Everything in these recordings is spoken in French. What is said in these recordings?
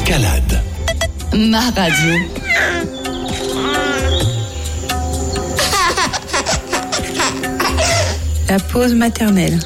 Calade. Ma radio. La pause maternelle.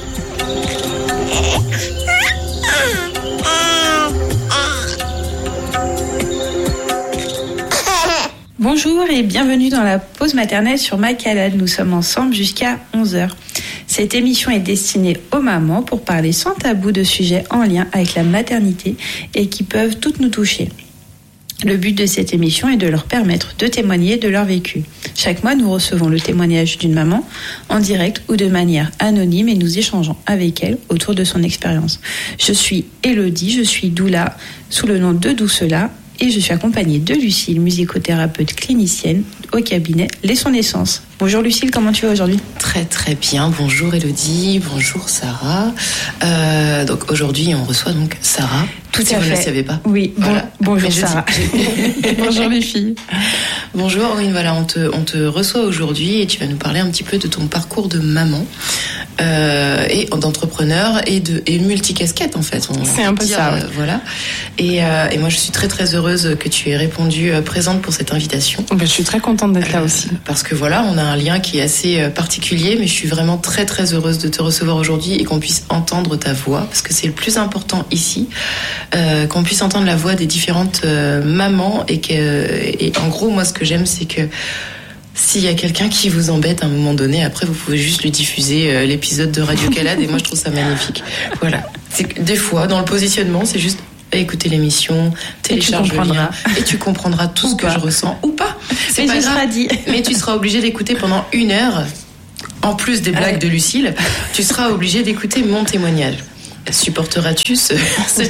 Bonjour et bienvenue dans la pause maternelle sur Ma Calade. Nous sommes ensemble jusqu'à 11h. Cette émission est destinée aux mamans pour parler sans tabou de sujets en lien avec la maternité et qui peuvent toutes nous toucher. Le but de cette émission est de leur permettre de témoigner de leur vécu. Chaque mois, nous recevons le témoignage d'une maman en direct ou de manière anonyme et nous échangeons avec elle autour de son expérience. Je suis Élodie, je suis doula sous le nom de Doucela et je suis accompagnée de Lucille, musicothérapeute clinicienne au cabinet Laissons Naissance. Bonjour Lucille, comment tu vas aujourd'hui ? Très très bien, bonjour Élodie, bonjour Sarah. Donc aujourd'hui on reçoit donc Sarah. Tout à fait. Vous ne le savez pas. Oui, voilà. Bonjour Sarah. Bonjour les filles. Bonjour, oui voilà, on te reçoit aujourd'hui et tu vas nous parler un petit peu de ton parcours de maman et d'entrepreneur et multicasquette en fait. C'est un peu ça. Voilà. Et moi je suis très très heureuse que tu aies répondu présente pour cette invitation. Je suis très contente d'être là aussi. Parce que voilà, on a un lien qui est assez particulier, mais je suis vraiment très très heureuse de te recevoir aujourd'hui et qu'on puisse entendre ta voix, parce que c'est le plus important ici, qu'on puisse entendre la voix des différentes mamans et en gros moi ce que j'aime c'est que s'il y a quelqu'un qui vous embête à un moment donné, après vous pouvez juste lui diffuser l'épisode de Radio Calade et moi je trouve ça magnifique. Voilà. C'est que des fois dans le positionnement c'est juste écouter l'émission, télécharge le lien et tu comprendras tout ce que je ressens ou pas. C'est pas grave. Mais tu seras obligé d'écouter pendant 1 heure, en plus des blagues de Lucille, tu seras obligé d'écouter mon témoignage. Supporteras-tu ce challenge ?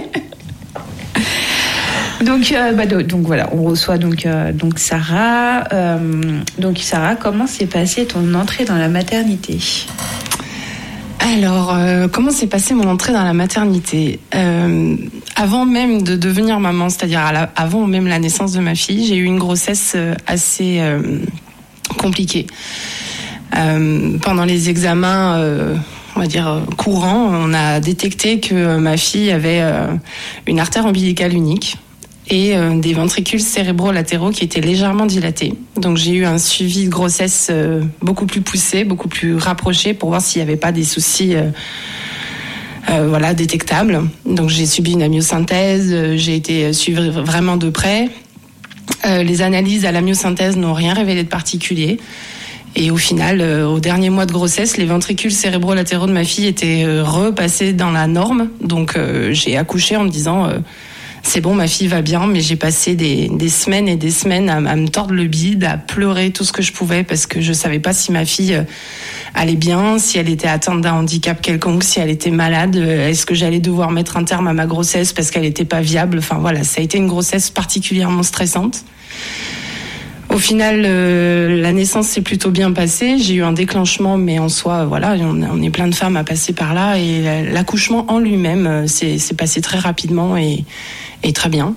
Donc voilà, on reçoit donc Sarah. Donc Sarah, comment s'est passée ton entrée dans la maternité ? Alors, comment s'est passée mon entrée dans la maternité ? Avant même de devenir maman, c'est-à-dire avant même la naissance de ma fille, j'ai eu une grossesse assez compliquée. Pendant les examens, on va dire courants, on a détecté que ma fille avait une artère ombilicale unique et des ventricules cérébro-latéraux qui étaient légèrement dilatés. Donc j'ai eu un suivi de grossesse beaucoup plus poussé, beaucoup plus rapproché pour voir s'il n'y avait pas des soucis détectables. Donc j'ai subi une amniosynthèse, j'ai été suivie vraiment de près. Les analyses à l'amniosynthèse n'ont rien révélé de particulier. Et au final, au dernier mois de grossesse, les ventricules cérébro-latéraux de ma fille étaient repassés dans la norme. Donc j'ai accouché en me disant... c'est bon, ma fille va bien, mais j'ai passé des semaines et des semaines à me tordre le bide, à pleurer tout ce que je pouvais parce que je savais pas si ma fille allait bien, si elle était atteinte d'un handicap quelconque, si elle était malade, est-ce que j'allais devoir mettre un terme à ma grossesse parce qu'elle était pas viable. Enfin voilà, ça a été une grossesse particulièrement stressante. Au final, la naissance s'est plutôt bien passée. J'ai eu un déclenchement, mais en soi, voilà, on est plein de femmes à passer par là. Et l'accouchement en lui-même s'est passé très rapidement et très bien.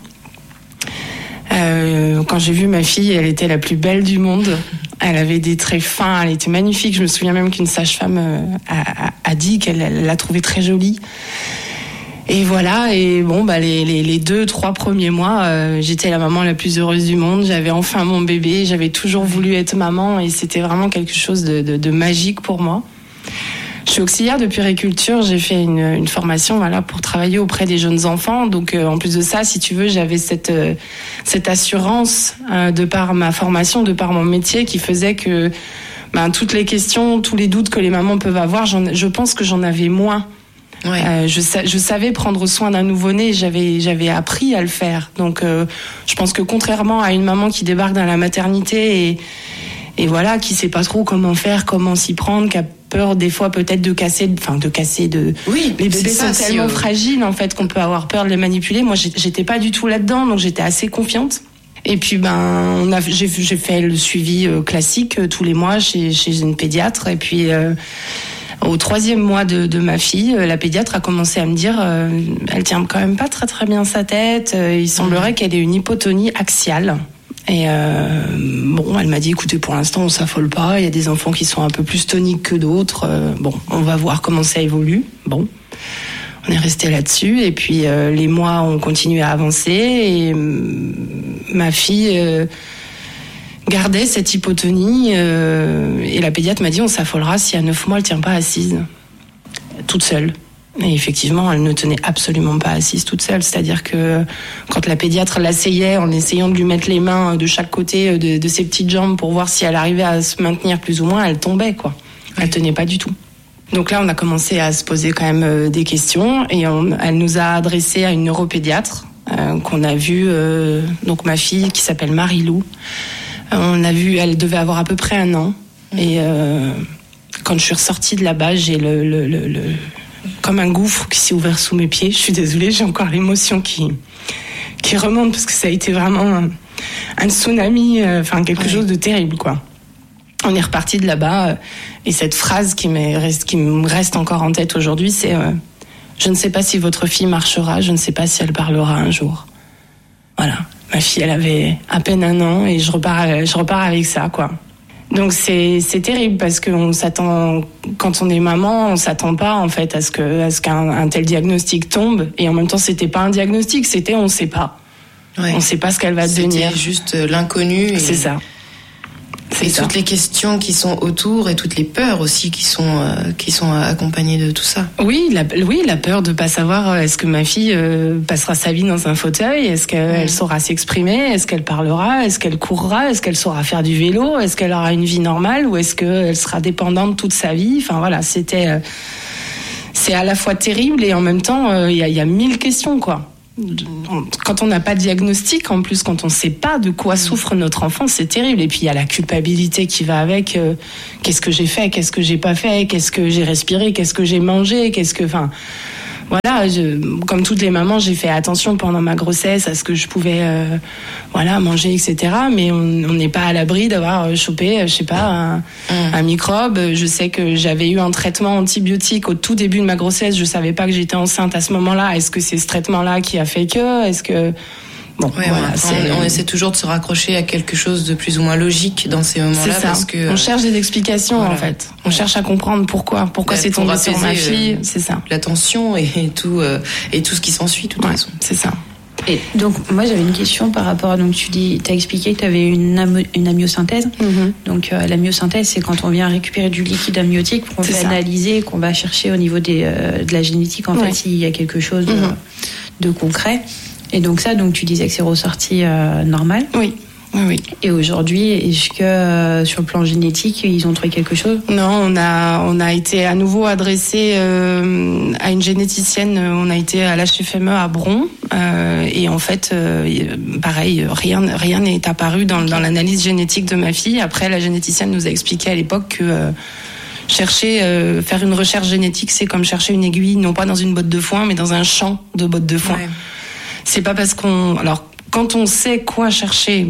Quand j'ai vu ma fille, elle était la plus belle du monde. Elle avait des traits fins, elle était magnifique. Je me souviens même qu'une sage-femme a dit qu'elle l'a trouvée très jolie. Et voilà, et bon, les 2-3 premiers mois, j'étais la maman la plus heureuse du monde. J'avais enfin mon bébé, j'avais toujours voulu être maman et c'était vraiment quelque chose de magique pour moi. Je suis auxiliaire de puériculture, j'ai fait une formation pour travailler auprès des jeunes enfants. Donc en plus de ça, si tu veux, j'avais cette assurance de par ma formation, de par mon métier qui faisait que toutes les questions, tous les doutes que les mamans peuvent avoir, je pense que j'en avais moins. Ouais. Je savais prendre soin d'un nouveau-né, j'avais appris à le faire. Donc je pense que contrairement à une maman qui débarque dans la maternité et voilà, qui sait pas trop comment faire, comment s'y prendre, qui a peur des fois peut-être de casser. Oui, les bébés sont tellement fragiles en fait qu'on peut avoir peur de les manipuler. Moi j'étais pas du tout là-dedans, donc j'étais assez confiante. Et puis j'ai fait le suivi classique tous les mois chez une pédiatre et puis au 3e mois de ma fille, la pédiatre a commencé à me dire elle tient quand même pas très très bien sa tête, il semblerait qu'elle ait une hypotonie axiale. Et elle m'a dit écoutez, pour l'instant on s'affole pas, il y a des enfants qui sont un peu plus toniques que d'autres, on va voir comment ça évolue. On est resté là-dessus et puis les mois ont continué à avancer et ma fille gardait cette hypotonie et la pédiatre m'a dit on s'affolera si à 9 mois elle tient pas assise toute seule. Et effectivement, elle ne tenait absolument pas assise toute seule. C'est-à-dire que quand la pédiatre l'asseyait en essayant de lui mettre les mains de chaque côté de ses petites jambes pour voir si elle arrivait à se maintenir plus ou moins, elle tombait, quoi. Elle tenait pas du tout. Donc là, on a commencé à se poser quand même des questions et elle nous a adressé à une neuropédiatre qu'on a vue, donc ma fille qui s'appelle Marie-Lou. On a vu, elle devait avoir à peu près 1 an. Et quand je suis ressortie de là-bas, j'ai comme un gouffre qui s'est ouvert sous mes pieds. Je suis désolée, j'ai encore l'émotion qui remonte parce que ça a été vraiment un tsunami, quelque chose de terrible, quoi. On est reparti de là-bas et cette phrase qui me reste encore en tête aujourd'hui, c'est je ne sais pas si votre fille marchera, je ne sais pas si elle parlera un jour. Voilà, ma fille, elle avait à peine 1 an et je repars avec ça, quoi. Donc c'est terrible parce qu'on s'attend, quand on est maman, on s'attend pas en fait à ce qu'un tel diagnostic tombe. Et en même temps, c'était pas un diagnostic, c'était on sait pas. Ouais. On sait pas ce qu'elle va devenir. C'était juste l'inconnu. C'est ça. Et toutes les questions qui sont autour et toutes les peurs aussi qui sont accompagnées de tout ça. Oui, la peur de pas savoir est-ce que ma fille passera sa vie dans un fauteuil, est-ce qu'elle saura s'exprimer, est-ce qu'elle parlera, est-ce qu'elle courra, est-ce qu'elle saura faire du vélo, est-ce qu'elle aura une vie normale ou est-ce qu'elle sera dépendante toute sa vie. Enfin voilà, c'est à la fois terrible et en même temps il y a 1000 questions, quoi. Quand on n'a pas de diagnostic, en plus quand on ne sait pas de quoi souffre notre enfant, c'est terrible. Et puis il y a la culpabilité qui va avec. Qu'est-ce que j'ai fait, qu'est-ce que j'ai pas fait, qu'est-ce que j'ai respiré, qu'est-ce que j'ai mangé, voilà, comme toutes les mamans, j'ai fait attention pendant ma grossesse à ce que je pouvais manger, etc. Mais on n'est pas à l'abri d'avoir chopé, je sais pas, un microbe. Je sais que j'avais eu un traitement antibiotique au tout début de ma grossesse. Je savais pas que j'étais enceinte à ce moment-là. Est-ce que c'est ce traitement-là qui a fait que... Est-ce que... Bon, ouais, voilà, on essaie toujours de se raccrocher à quelque chose de plus ou moins logique dans ces moments-là. C'est ça. Parce que on cherche des explications, voilà. En fait. On cherche à comprendre pourquoi c'est tombé sur ma fille. C'est ça. La tension et tout ce qui s'ensuit, de toute façon. C'est ça. Et donc, moi, j'avais une question par rapport à... Donc, t'as expliqué que tu avais une amyosynthèse. Mm-hmm. Donc, l'amyosynthèse, c'est quand on vient récupérer du liquide amniotique qu'on fait analyser, qu'on va chercher au niveau de la génétique, en fait, s'il y a quelque chose de concret. Et donc tu disais que c'est ressorti normal. Oui. Et aujourd'hui, est-ce que sur le plan génétique, ils ont trouvé quelque chose ? Non, on a été à nouveau adressé à une généticienne. On a été à l'HFME à Bron et en fait, pareil, rien n'est apparu dans l'analyse génétique de ma fille. Après, la généticienne nous a expliqué à l'époque que faire une recherche génétique, c'est comme chercher une aiguille, non pas dans une botte de foin, mais dans un champ de bottes de foin. Ouais. C'est pas parce quand on sait quoi chercher,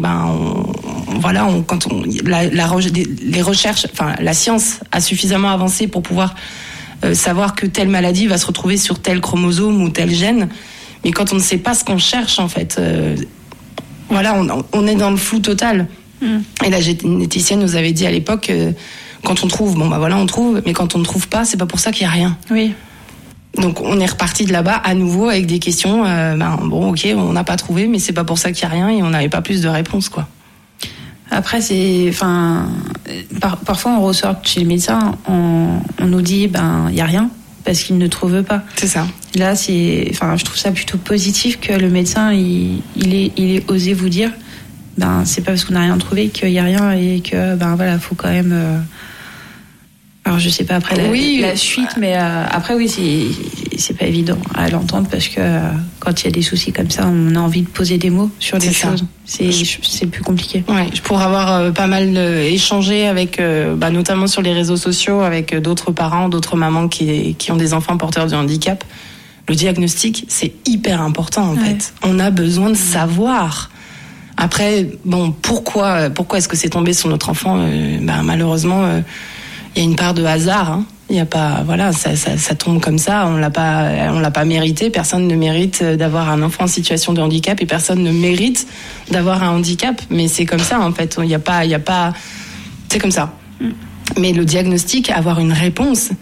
les recherches, la science a suffisamment avancé pour pouvoir savoir que telle maladie va se retrouver sur tel chromosome ou tel gène. Mais quand on ne sait pas ce qu'on cherche, en fait, on est dans le flou total. Et la généticienne nous avait dit à l'époque, quand on trouve, on trouve, mais quand on ne trouve pas, c'est pas pour ça qu'il y a rien. Oui. Donc on est reparti de là-bas à nouveau avec des questions. On n'a pas trouvé, mais c'est pas pour ça qu'il y a rien et on n'avait pas plus de réponses, quoi. Après, parfois on ressort chez le médecin, on nous dit il y a rien parce qu'il ne trouve pas. C'est ça. Là, je trouve ça plutôt positif que le médecin il ait osé vous dire c'est pas parce qu'on n'a rien trouvé qu'il y a rien et que faut quand même. Alors je sais pas après la suite, mais après c'est pas évident à l'entendre parce que quand il y a des soucis comme ça, on a envie de poser des mots sur des choses. C'est plus compliqué. Ouais, pour avoir pas mal échangé avec, notamment sur les réseaux sociaux, avec d'autres parents, d'autres mamans qui ont des enfants porteurs de handicap. Le diagnostic, c'est hyper important en fait. On a besoin de savoir. Après, pourquoi est-ce que c'est tombé sur notre enfant ? Malheureusement. Il y a une part de hasard, Il y a pas, ça tombe comme ça. On l'a pas mérité. Personne ne mérite d'avoir un enfant en situation de handicap et personne ne mérite d'avoir un handicap. Mais c'est comme ça, en fait. Il y a pas, c'est comme ça. Mais le diagnostic, avoir une réponse,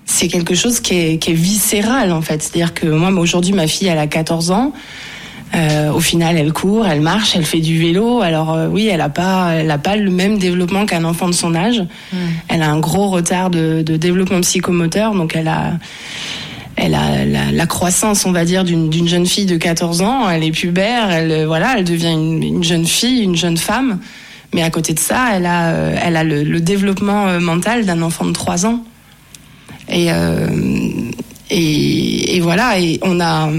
c'est quelque chose qui est viscéral en fait. C'est-à-dire que moi aujourd'hui ma fille elle a 14 ans. Au final, elle court, elle marche, elle fait du vélo. Alors oui, elle a pas le même développement qu'un enfant de son âge. Elle a un gros retard de développement psychomoteur, donc elle a la croissance, on va dire, d'une jeune fille de 14 ans. Elle est pubère, elle devient une jeune fille, une jeune femme. Mais à côté de ça, elle a le développement mental d'un enfant de 3 ans. Et voilà. Et on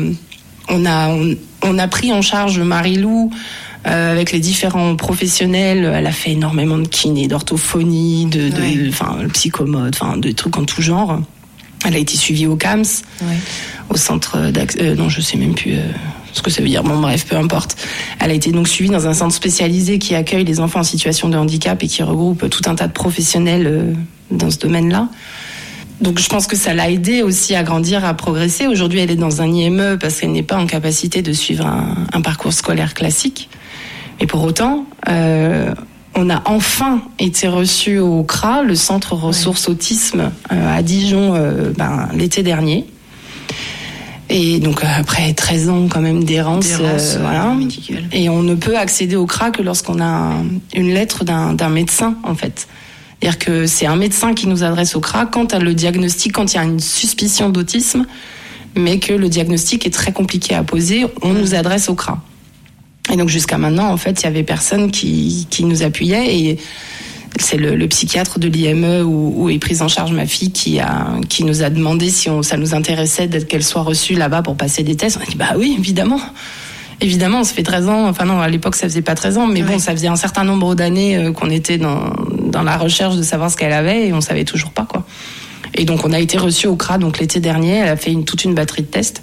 a pris en charge Marie-Lou avec les différents professionnels. Elle a fait énormément de kiné, d'orthophonie, de psychomote, de trucs en tout genre. Elle a été suivie au CAMS, au centre non, je sais même plus ce que ça veut dire. Bon, bref, peu importe. Elle a été donc suivie dans un centre spécialisé qui accueille les enfants en situation de handicap et qui regroupe tout un tas de professionnels dans ce domaine-là. Donc je pense que ça l'a aidée aussi à grandir, à progresser. Aujourd'hui, elle est dans un IME parce qu'elle n'est pas en capacité de suivre un parcours scolaire classique. Mais pour autant, on a enfin été reçus au CRA, le Centre Ressources Autisme, à Dijon, l'été dernier. Et donc après 13 ans quand même d'errance, voilà. Et on ne peut accéder au CRA que lorsqu'on a une lettre d'un médecin en fait. C'est-à-dire que c'est un médecin qui nous adresse au CRA quand il y a le diagnostic, quand il y a une suspicion d'autisme, mais que le diagnostic est très compliqué à poser, on nous adresse au CRA. Et donc jusqu'à maintenant, en fait, il y avait personne qui nous appuyait et c'est le psychiatre de l'IME où est prise en charge ma fille qui nous a demandé si ça nous intéressait qu'elle soit reçue là-bas pour passer des tests. On a dit bah oui, évidemment. Évidemment, ça fait 13 ans. Enfin non, à l'époque, ça faisait pas 13 ans, mais bon, ça faisait un certain nombre d'années qu'on était dans la recherche de savoir ce qu'elle avait et on savait toujours pas quoi. Et donc on a été reçus au CRA donc l'été dernier. Elle a fait toute une batterie de tests.